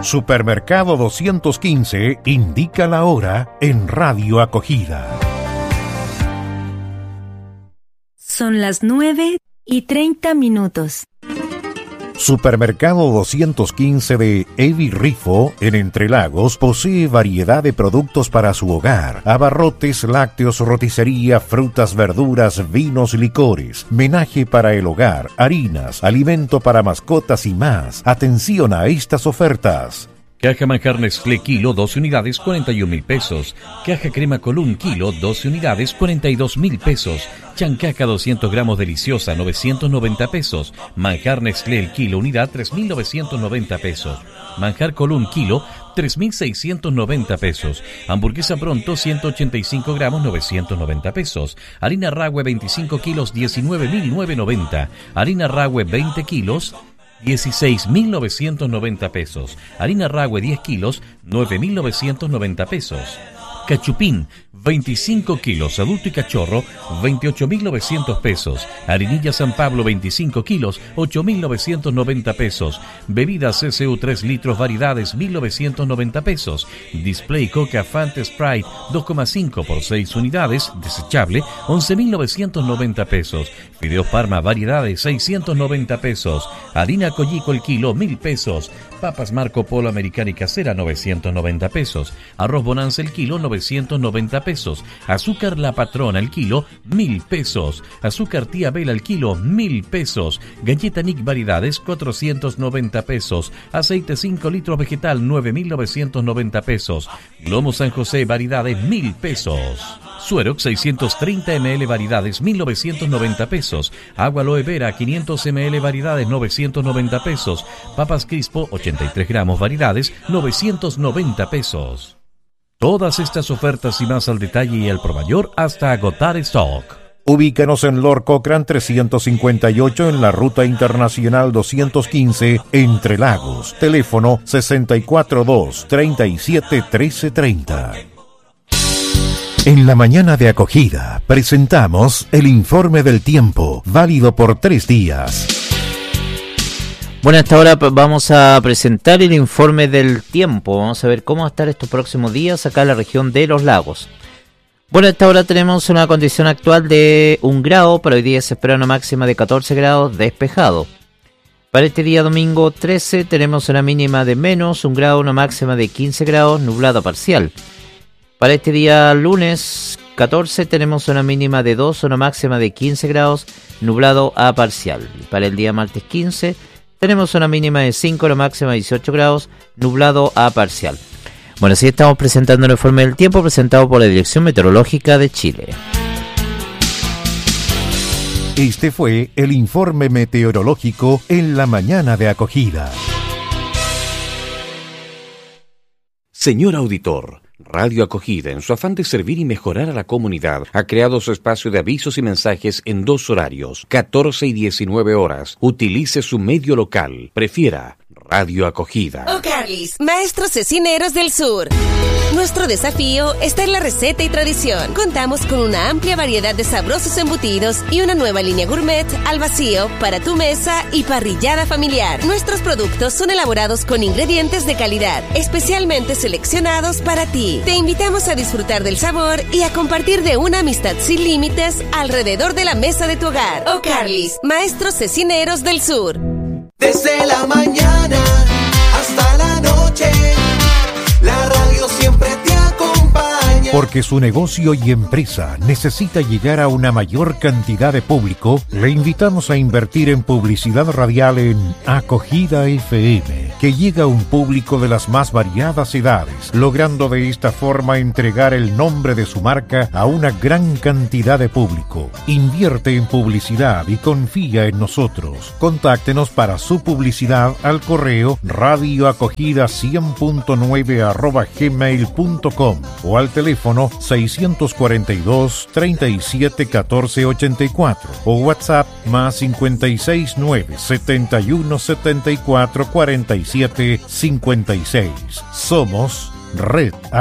Supermercado 215 indica la hora en Radio Acogida. Son las 9:30. Supermercado 215 de Evi Rifo, en Entre Lagos, posee variedad de productos para su hogar: abarrotes, lácteos, roticería, frutas, verduras, vinos, licores, menaje para el hogar, harinas, alimento para mascotas y más. Atención a estas ofertas. Caja manjar Nestlé kilo, 12 unidades, 41.000 pesos. Caja crema Colún kilo, 12 unidades, 42.000 pesos. Chancaca 200 gramos deliciosa, 990 pesos. Manjar Nestlé el kilo unidad, 3.990 pesos. Manjar Colún kilo, 3.690 pesos. Hamburguesa Pronto 185 gramos, 990 pesos. Harina Rahue 25 kilos, 19.990. Harina Rahue 20 kilos, 16.990 pesos. Harina Rahue 10 kilos, 9.990 pesos. Cachupín 25 kilos, adulto y cachorro, 28.900 pesos. Harinilla San Pablo 25 kilos, 8.990 pesos. Bebidas CCU 3 litros variedades, 1.990 pesos. Display Coca Fanta Sprite 2,5 por 6 unidades, desechable, 11.990 pesos. Fideos Parma variedades, 690 pesos. Harina Collico el kilo, 1.000 pesos. Papas Marco Polo Americana y Casera, 990 pesos. Arroz Bonanza el kilo, 990 pesos. Azúcar La Patrona el kilo, 1.000 pesos. Azúcar Tía Bela el kilo, 1.000 pesos. Galleta Nick variedades, 490 pesos. Aceite 5 litros vegetal, 9.990 pesos. Lomo San José variedades, 1.000 pesos. Suerox 630 ml variedades, 1.990 pesos. Agua Aloe Vera 500 ml variedades, 990 pesos. Papas Crispo 83 gramos variedades, 990 pesos. Todas estas ofertas y más al detalle y al por mayor hasta agotar stock. Ubícanos en Lord Cochrane 358 en la Ruta Internacional 215, Entre Lagos. Teléfono 642-371330. En la mañana de acogida presentamos el informe del tiempo, válido por 3 días. Bueno, hasta ahora vamos a presentar el informe del tiempo. Vamos a ver cómo va a estar estos próximos días acá en la región de Los Lagos. Bueno, hasta ahora tenemos una condición actual de 1 grado. Para hoy día se espera una máxima de 14 grados, despejado. Para este día domingo 13 tenemos una mínima de menos 1 grado, una máxima de 15 grados, nublado parcial. Para este día lunes 14 tenemos una mínima de 2, una máxima de 15 grados, nublado a parcial. Para el día martes 15 tenemos una mínima de 5, una máxima de 18 grados, nublado a parcial. Bueno, así estamos presentando el informe del tiempo presentado por la Dirección Meteorológica de Chile. Este fue el informe meteorológico en la mañana de acogida. Señor auditor, Radio Acogida, en su afán de servir y mejorar a la comunidad, ha creado su espacio de avisos y mensajes en 2 horarios, 14 y 19 horas. Utilice su medio local. Prefiera Radio Acogida. O'Carly's, maestros cecineros del sur. Nuestro desafío está en la receta y tradición. Contamos con una amplia variedad de sabrosos embutidos y una nueva línea gourmet al vacío para tu mesa y parrillada familiar. Nuestros productos son elaborados con ingredientes de calidad, especialmente seleccionados para ti. Te invitamos a disfrutar del sabor y a compartir de una amistad sin límites alrededor de la mesa de tu hogar. O'Carly's, maestros cecineros del sur. Desde la mañana hasta la noche, la radio siempre te acompaña. Porque su negocio y empresa necesita llegar a una mayor cantidad de público, le invitamos a invertir en publicidad radial en Acogida FM, que llega a un público de las más variadas edades, logrando de esta forma entregar el nombre de su marca a una gran cantidad de público. Invierte en publicidad y confía en nosotros. Contáctenos para su publicidad al correo radioacogida100.9@gmail.com o al teléfono 642 37 14 84 o WhatsApp más 569 71 74 47 56. Somos Red